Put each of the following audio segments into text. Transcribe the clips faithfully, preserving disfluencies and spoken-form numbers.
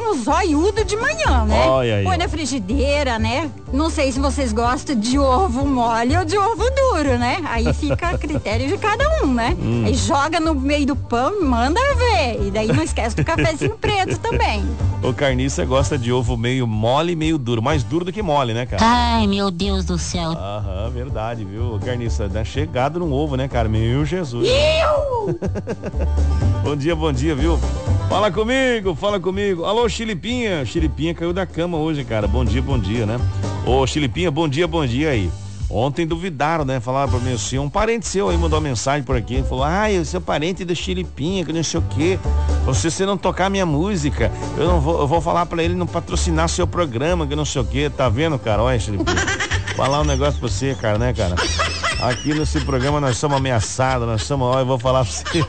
um zoiudo de manhã, né? Olha aí, põe ó. na frigideira, né? Não sei se vocês gostam de ovo mole ou de ovo duro, né? Aí fica a critério de cada um, né? Hum. Aí joga no meio do pão e manda ver. E daí não esquece do cafezinho preto também. O Carniça gosta de ovo meio mole e meio duro. Mais duro do que mole, né, cara? Ai, meu Deus do céu. Aham, verdade, viu? Carniça, dá chegado no ovo, né, cara? Meu Jesus. Bom dia, bom dia, viu? Fala comigo, fala comigo. Alô, Chilipinha. Chilipinha caiu da cama hoje, cara. Bom dia, bom dia, né? Ô, Chilipinha, bom dia, bom dia aí. Ontem duvidaram, né? Falaram pra mim assim, um parente seu aí mandou uma mensagem por aqui. Falou, ai, eu sou parente do Chilipinha, que não sei o quê. Se você não tocar minha música, eu não vou, eu vou falar pra ele não patrocinar seu programa, que não sei o quê. Tá vendo, cara? Olha, Chilipinha. Falar um negócio pra você, cara, né, cara? Aqui nesse programa nós somos ameaçados, nós somos, olha, eu vou falar pra você.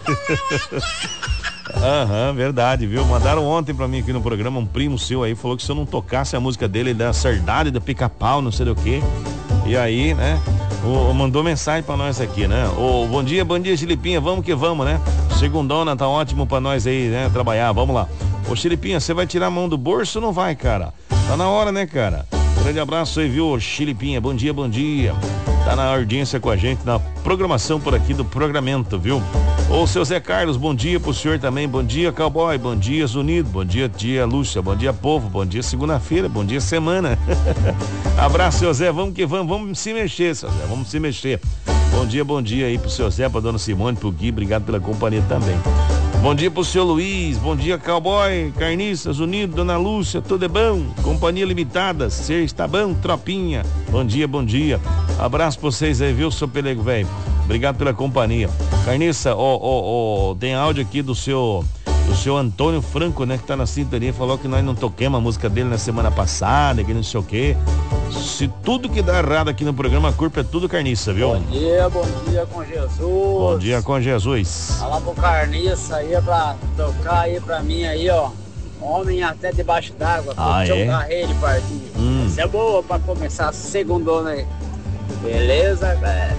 Aham, uhum, verdade, viu? Mandaram ontem pra mim aqui no programa, um primo seu aí, falou que se eu não tocasse a música dele, da Sardalha, da Pica-Pau, não sei do que. E aí, né? O, mandou mensagem pra nós aqui, né? O, bom dia, bom dia, Chilipinha, vamos que vamos, né? Segundona tá ótimo pra nós aí, né? Trabalhar, vamos lá. Ô, Chilipinha, você vai tirar a mão do bolso ou não vai, cara? Tá na hora, né, cara? Grande abraço aí, viu, Chilipinha? Bom dia, bom dia. Tá na audiência com a gente, na programação por aqui do Programento, viu? Ô, seu Zé Carlos, bom dia pro senhor também. Bom dia, Cowboy. Bom dia, Zunido. Bom dia, tia Lúcia. Bom dia, povo. Bom dia, segunda-feira. Bom dia, semana. Abraço, seu Zé. Vamos que vamos. Vamos se mexer, seu Zé. Vamos se mexer. Bom dia, bom dia aí pro seu Zé, pra dona Simone, pro Gui. Obrigado pela companhia também. Bom dia pro seu Luiz. Bom dia, Cowboy, Carniças, Unido, dona Lúcia. Tudo é bom? Companhia Limitada. Ser está bom, tropinha. Bom dia, bom dia. Abraço pra vocês aí, viu, seu Pelego, velho? Obrigado pela companhia. Carniça, ó, ó, ó, tem áudio aqui do seu do seu Antônio Franco, né, que tá na sintonia, falou que nós não toquemos a música dele na semana passada, que não sei o quê. Se tudo que dá errado aqui no programa, a culpa é tudo Carniça, viu? Bom dia, bom dia com Jesus. Bom dia com Jesus. Fala pro Carniça aí pra tocar aí pra mim aí, ó. Homem até debaixo d'água. Ah, é? Carreiro, partinho. Hum. Essa é boa pra começar a segundona aí. Beleza, velho?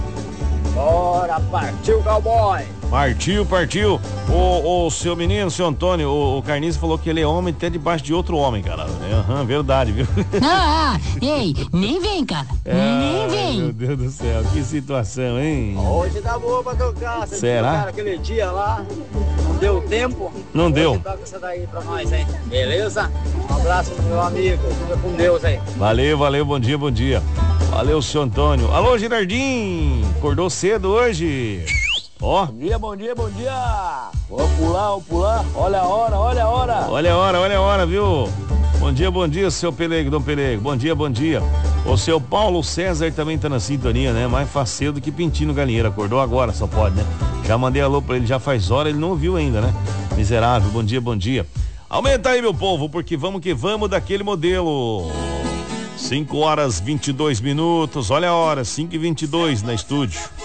Bora, partiu, cowboy! Partiu, partiu. O, o seu menino, seu Antônio, o, o Carniça falou que ele é homem até debaixo de outro homem, cara. Aham, uhum, verdade, viu? Ah, ei, nem vem, cara. Nem vem. Meu Deus do céu, que situação, hein? Hoje tá boa pra tocar. Você Será? viu, cara, aquele dia lá, não deu tempo. Não Hoje deu. toca essa daí pra nós, hein? Beleza? Um abraço pro meu amigo. Fica com Deus aí. Valeu, valeu, bom dia, bom dia. Valeu, seu Antônio. Alô, Girardim, acordou cedo hoje? Ó. Bom dia, bom dia, bom dia. Vou pular, vou pular. Olha a hora, olha a hora. Olha a hora, olha a hora, viu? Bom dia, bom dia, seu Pelego, Dom Pelego. Bom dia, bom dia. O seu Paulo César também tá na sintonia, né? Mais faceiro do que pintinho no galinheiro. Acordou agora, só pode, né? Já mandei alô pra ele, já faz hora, ele não ouviu ainda, né? Miserável, bom dia, bom dia. Aumenta aí, meu povo, porque vamos que vamos daquele modelo. cinco horas vinte e dois minutos, olha a hora, cinco e vinte e dois na estúdio.